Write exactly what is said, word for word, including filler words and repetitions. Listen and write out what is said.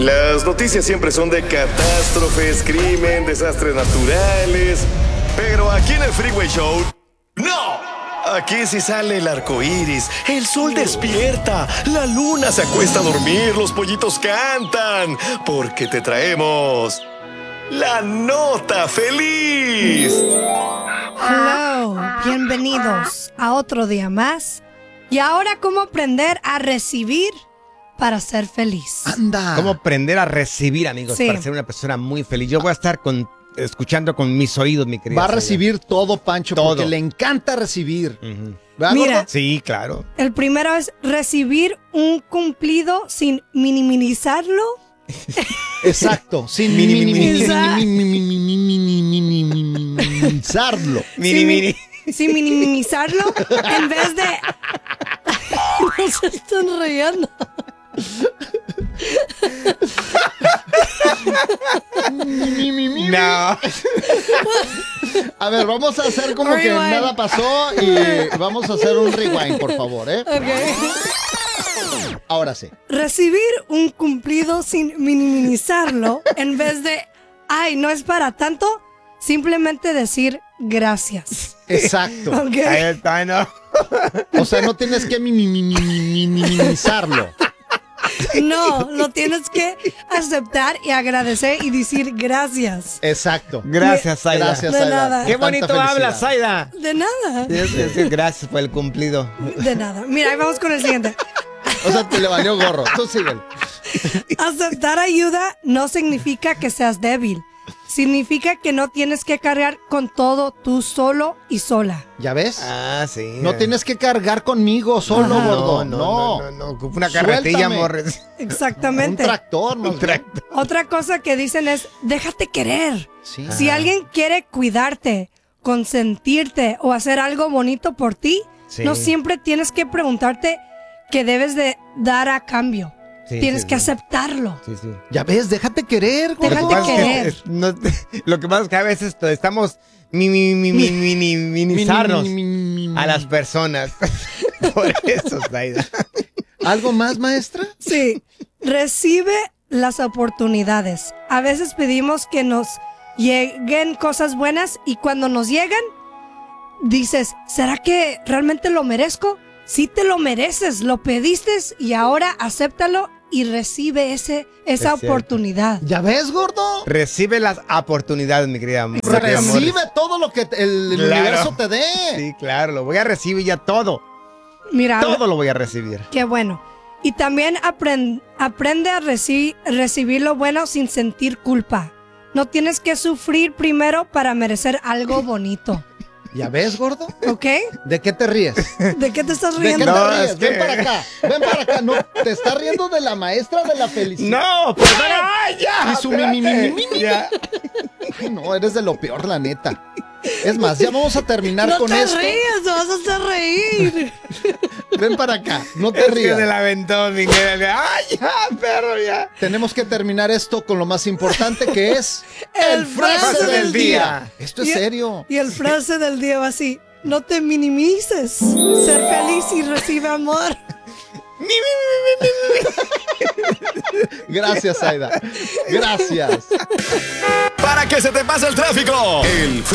Las noticias siempre son de catástrofes, crimen, desastres naturales. Pero aquí en el Freeway Show, ¡no! Aquí sí sale el arco iris, el sol despierta, la luna se acuesta a dormir, los pollitos cantan, porque te traemos la nota feliz. Hello, bienvenidos a otro día más. Y ahora, ¿cómo aprender a recibir para ser feliz? Anda. ¿Cómo aprender a recibir, amigos, Sí. para ser una persona muy feliz? Yo voy a estar con, escuchando con mis oídos, mi querida. Va a Saida. recibir todo, Pancho, Todo. porque le encanta recibir. Ujú. ¿Verdad, Mira. gordo? Sí, claro. El primero es recibir un cumplido sin minimizarlo. Exacto. Sin Mini, mini, mini. minimizarlo. Mini, sin, mini. mi- sin minimizarlo en vez de... No se están riendo. No. A ver, vamos a hacer como que Rewind. nada pasó y vamos a hacer un rewind, por favor, ¿eh? Ok. Ahora sí. Recibir un cumplido sin minimizarlo en vez de, ay, no es para tanto, simplemente decir gracias. Exacto. Ok. Ahí está, no. O sea, no tienes que mi- mi- mi- mi- mi- minimizarlo. No, lo tienes que aceptar y agradecer y decir gracias. Exacto. Gracias, Saida. Gracias, De Saida. nada. Qué Tanta bonito felicidad. hablas, Saida. De nada. Sí, sí, sí, gracias por el cumplido. De nada. Mira, ahí vamos con el siguiente. O sea, te le valió gorro. Tú síguele. Aceptar ayuda no significa que seas débil. Significa que no tienes que cargar con todo tú solo y sola. ¿Ya ves? Ah, sí. No tienes que cargar conmigo solo, Ajá. gordo. No, No, no, no, no. Ocupa una carretilla, Suéltame. morres. Un Exactamente. tractor, ¿no? Un tractor. Otra cosa que dicen es, déjate querer. Sí. Si alguien quiere cuidarte, consentirte o hacer algo bonito por ti, Sí. no siempre tienes que preguntarte qué debes de dar a cambio. Sí, tienes sí, que sí. aceptarlo. Sí, sí. Ya ves, déjate querer, gordo. Déjate Lo que pasa es que querer. es- no- lo que pasa es que a veces to- estamos mi, mi, mi, mi, mi- mi- minimizarnos Mi, mi, mi, mi, a las personas. Por eso, Saida. ¿Algo más, maestra? Sí, recibe las oportunidades. A veces pedimos que nos lleguen cosas buenas y cuando nos llegan, dices, ¿será que realmente lo merezco? Sí te lo mereces, lo pediste y ahora acéptalo y recibe ese, esa Es cierto. oportunidad. ¿Ya ves, gordo? Recibe las oportunidades, mi querida amor. Recibe todo lo que te- el, el Claro. universo te dé. Sí, claro, lo voy a recibir ya todo. Mira, Todo lo voy a recibir. qué bueno. Y también apren- aprende a reci- recibir lo bueno sin sentir culpa. No tienes que sufrir primero para merecer algo bonito. ¿Ya ves, gordo? ¿Ok? ¿De qué te ríes? ¿De qué te estás ¿De qué riendo? te No, ríes? es que- Ven para acá. Ven para acá. No, te estás riendo de la maestra de la felicidad. No, pues ¡ay, ya! Y su mi, mi, mi, mi, mi, mi. Ya. Ay, no, eres de lo peor, la neta. Es más, ya vamos a terminar No con te esto. rías, te vas a hacer reír. Ven para acá. No te Es que rías. se la aventó, mi querida. ¡Ay, ya, perro, ya! Tenemos que terminar esto con lo más importante que es El frase del día. Esto es Y- serio. Y el frase del día va así. No te minimices. Ser feliz y recibe amor. Mi, mi, mi, mi, mi, mi. Gracias, Aida. Gracias. Para que se te pase el tráfico, el